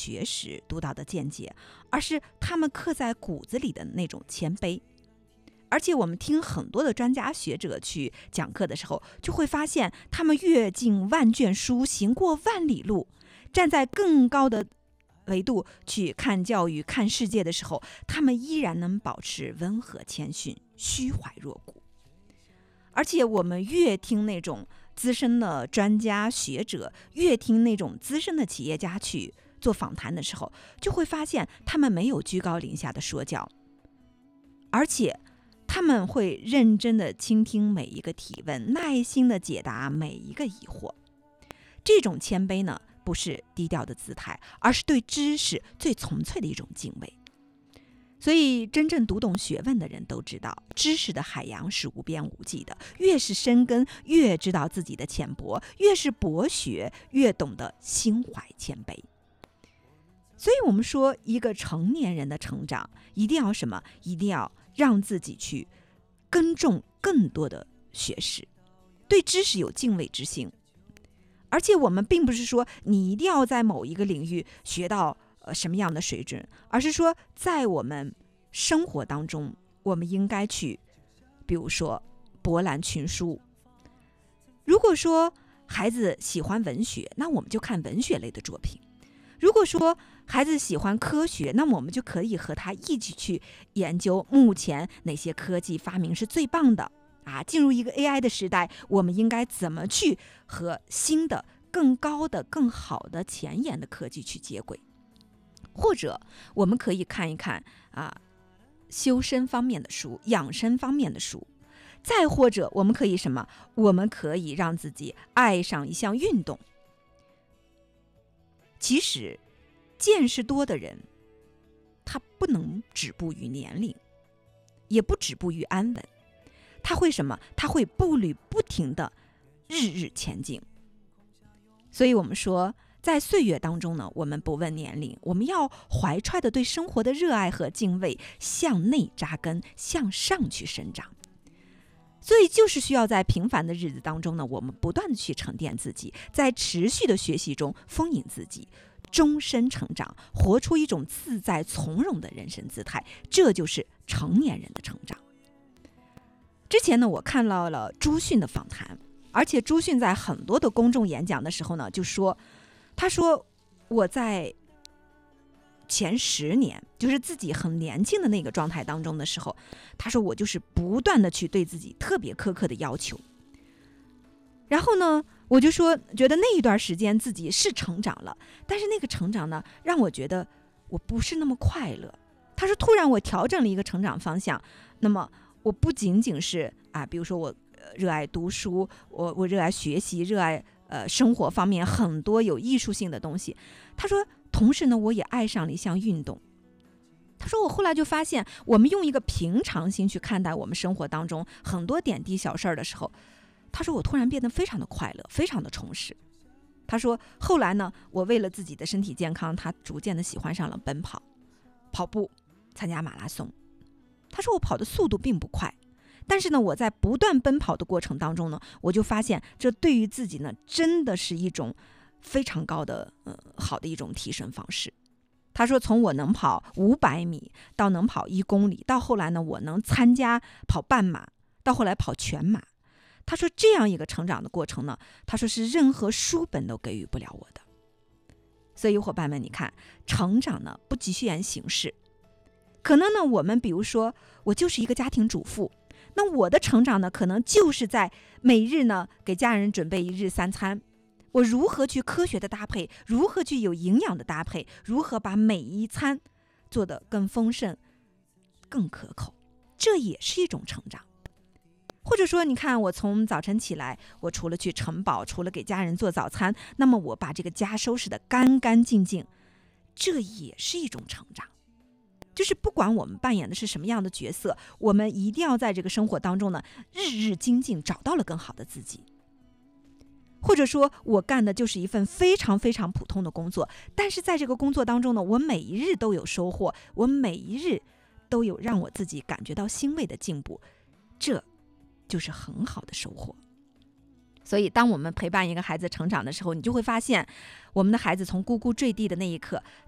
学识、独到的见解，而是他们刻在骨子里的那种谦卑。而且我们听很多的专家学者去讲课的时候，就会发现他们阅尽万卷书，行过万里路，站在更高的维度去看教育、看世界的时候，他们依然能保持温和谦逊、虚怀若谷。而且我们越听那种资深的专家学者，越听那种资深的企业家去做访谈的时候，就会发现他们没有居高临下的说教，而且他们会认真的倾听每一个提问，耐心的解答每一个疑惑。这种谦卑呢，不是低调的姿态，而是对知识最纯粹的一种敬畏。所以真正读懂学问的人都知道，知识的海洋是无边无际的，越是深耕，越知道自己的浅薄，越是博学，越懂得心怀谦卑。所以我们说，一个成年人的成长一定要什么？一定要让自己去耕种更多的学识，对知识有敬畏之心。而且我们并不是说你一定要在某一个领域学到什么样的水准，而是说在我们生活当中，我们应该去比如说博览群书。如果说孩子喜欢文学，那我们就看文学类的作品。如果说孩子喜欢科学，那么我们就可以和他一起去研究目前哪些科技发明是最棒的啊！进入一个 AI 的时代，我们应该怎么去和新的、更高的、更好的、前沿的科技去接轨？或者我们可以看一看修身方面的书、养生方面的书。再或者我们可以什么？我们可以让自己爱上一项运动。其实见识多的人，他不能止步于年龄，也不止步于安稳，他会什么？他会步履不停的日日前进。所以我们说，在岁月当中呢，我们不问年龄，我们要怀揣的对生活的热爱和敬畏，向内扎根，向上去生长。所以就是需要在平凡的日子当中呢，我们不断的去沉淀自己，在持续的学习中丰盈自己，终身成长，活出一种自在从容的人生姿态，这就是成年人的成长。之前呢，我看到了朱迅的访谈，而且朱迅在很多的公众演讲的时候呢，就说，他说我在前10年，就是自己很年轻的那个状态当中的时候，他说我就是不断的去对自己特别苛刻的要求。然后呢，我就说觉得那一段时间自己是成长了，但是那个成长呢，让我觉得我不是那么快乐。他说突然我调整了一个成长方向，那么我不仅仅是比如说我热爱读书，我热爱学习，热爱生活方面很多有艺术性的东西。他说同时呢，我也爱上了一项运动。他说我后来就发现，我们用一个平常心去看待我们生活当中很多点滴小事的时候，他说我突然变得非常的快乐，非常的充实。他说后来呢，我为了自己的身体健康，他逐渐的喜欢上了奔跑、跑步，参加马拉松。他说我跑的速度并不快，但是呢，我在不断奔跑的过程当中呢，我就发现这对于自己呢，真的是一种非常高的好的一种提升方式。他说从我能跑500米到能跑1公里，到后来呢，我能参加跑半马，到后来跑全马。他说这样一个成长的过程呢，他说是任何书本都给予不了我的。所以伙伴们，你看，成长呢不局限于形式。可能呢，我们比如说我就是一个家庭主妇，那我的成长呢，可能就是在每日呢给家人准备1日3餐，我如何去科学的搭配，如何去有营养的搭配，如何把每一餐做得更丰盛、更可口，这也是一种成长。或者说你看，我从早晨起来，我除了去晨饱，除了给家人做早餐，那么我把这个家收拾得干干净净，这也是一种成长。就是不管我们扮演的是什么样的角色，我们一定要在这个生活当中呢，日日精进，找到了更好的自己。或者说我干的就是一份非常非常普通的工作，但是在这个工作当中呢，我每一日都有收获，我每一日都有让我自己感觉到欣慰的进步，这就是很好的收获。所以当我们陪伴一个孩子成长的时候，你就会发现我们的孩子从呱呱坠地的那一刻，